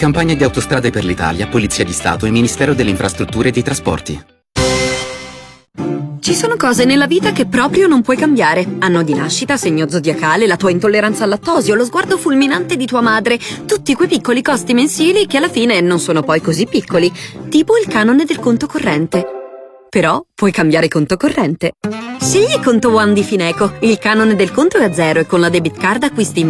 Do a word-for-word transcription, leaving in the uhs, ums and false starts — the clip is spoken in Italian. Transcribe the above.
Campagna di Autostrade per l'Italia, Polizia di Stato e Ministero delle Infrastrutture e dei Trasporti. Ci sono cose nella vita che proprio non puoi cambiare. Anno di nascita, segno zodiacale, la tua intolleranza al lattosio, lo sguardo fulminante di tua madre. Tutti quei piccoli costi mensili che alla fine non sono poi così piccoli. Tipo il canone del conto corrente. Però puoi cambiare conto corrente. Scegli Conto One di Fineco. Il canone del conto è a zero e con la debit card acquisti in